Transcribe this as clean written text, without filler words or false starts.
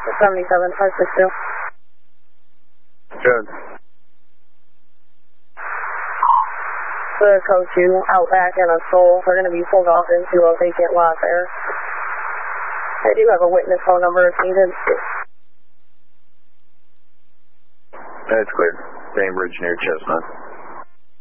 77562. Good. The code 2, Outback and a Soul are going to be pulled off into a vacant lot there. I do have a witness phone number if needed. That's clear. Bainbridge near Chestnut.